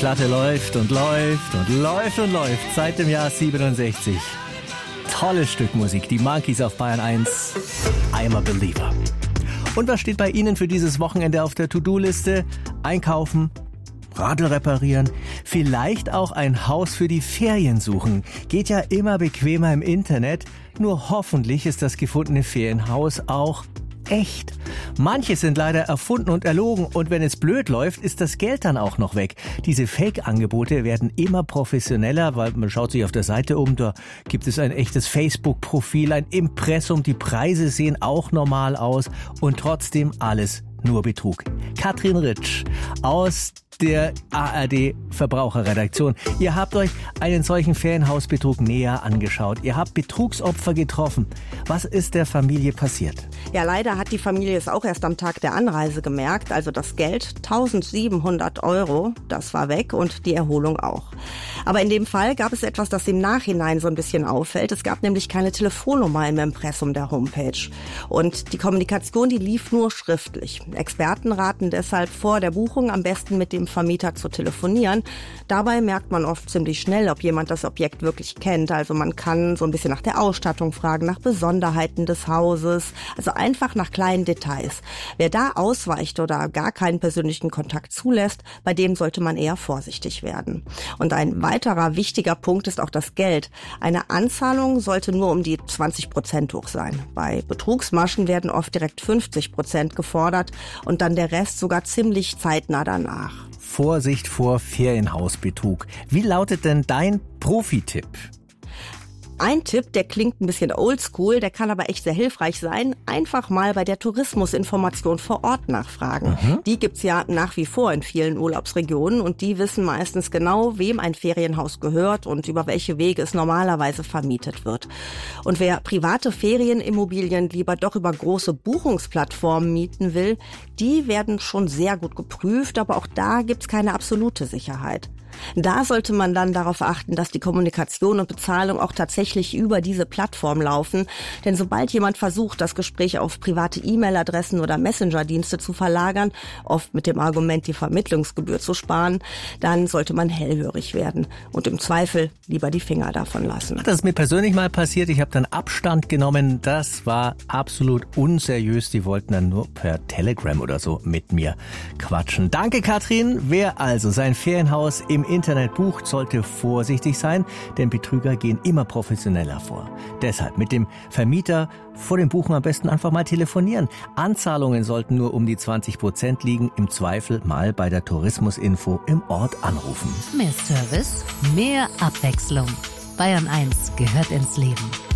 Platte läuft und läuft und läuft und läuft seit dem Jahr 67. Tolles Stück Musik, die Monkeys auf Bayern 1. I'm a Believer. Und was steht bei Ihnen für dieses Wochenende auf der To-Do-Liste? Einkaufen, Radl reparieren, vielleicht auch ein Haus für die Ferien suchen. Geht ja immer bequemer im Internet, nur hoffentlich ist das gefundene Ferienhaus auch echt. Manche sind leider erfunden und erlogen und wenn es blöd läuft, ist das Geld dann auch noch weg. Diese Fake-Angebote werden immer professioneller, weil man schaut sich auf der Seite um, da gibt es ein echtes Facebook-Profil, ein Impressum, die Preise sehen auch normal aus und trotzdem alles nur Betrug. Katrin Ritsch aus der ARD Verbraucherredaktion. Ihr habt euch einen solchen Ferienhausbetrug näher angeschaut. Ihr habt Betrugsopfer getroffen. Was ist der Familie passiert? Ja, leider hat die Familie es auch erst am Tag der Anreise gemerkt. Also das Geld, 1.700 €, das war weg und die Erholung auch. Aber in dem Fall gab es etwas, das im Nachhinein so ein bisschen auffällt. Es gab nämlich keine Telefonnummer im Impressum der Homepage. Und die Kommunikation, die lief nur schriftlich. Experten raten deshalb vor der Buchung am besten mit dem Vermieter zu telefonieren. Dabei merkt man oft ziemlich schnell, ob jemand das Objekt wirklich kennt. Also man kann so ein bisschen nach der Ausstattung fragen, nach Besonderheiten des Hauses, also einfach nach kleinen Details. Wer da ausweicht oder gar keinen persönlichen Kontakt zulässt, bei dem sollte man eher vorsichtig werden. Und ein weiterer wichtiger Punkt ist auch das Geld. Eine Anzahlung sollte nur um die 20% hoch sein. Bei Betrugsmaschen werden oft direkt 50% gefordert und dann der Rest sogar ziemlich zeitnah danach. Vorsicht vor Ferienhausbetrug. Wie lautet denn dein Profi-Tipp? Ein Tipp, der klingt ein bisschen oldschool, der kann aber echt sehr hilfreich sein. Einfach mal bei der Tourismusinformation vor Ort nachfragen. Die gibt's ja nach wie vor in vielen Urlaubsregionen und die wissen meistens genau, wem ein Ferienhaus gehört und über welche Wege es normalerweise vermietet wird. Und wer private Ferienimmobilien lieber doch über große Buchungsplattformen mieten will, die werden schon sehr gut geprüft, aber auch da gibt's keine absolute Sicherheit. Da sollte man dann darauf achten, dass die Kommunikation und Bezahlung auch tatsächlich über diese Plattform laufen. Denn sobald jemand versucht, das Gespräch auf private E-Mail-Adressen oder Messenger-Dienste zu verlagern, oft mit dem Argument, die Vermittlungsgebühr zu sparen, dann sollte man hellhörig werden und im Zweifel lieber die Finger davon lassen. Das ist mir persönlich mal passiert. Ich habe dann Abstand genommen. Das war absolut unseriös. Die wollten dann nur per Telegram oder so mit mir quatschen. Danke, Katrin. Wer also sein Ferienhaus im Internet bucht, sollte vorsichtig sein, denn Betrüger gehen immer professioneller vor. Deshalb mit dem Vermieter vor dem Buchen am besten einfach mal telefonieren. Anzahlungen sollten nur um die 20% liegen. Im Zweifel mal bei der Tourismusinfo im Ort anrufen. Mehr Service, mehr Abwechslung. Bayern 1 gehört ins Leben.